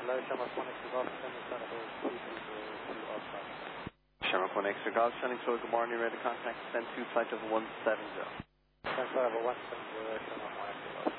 Shamrock 1 Extra Golf, sending Santa Cruz 220 outside. Shamrock 1 Extra Golf, sending so good morning, ready to contact, send 2 flight of 170. Send flight of 170, Shamrock 1 Extra Golf.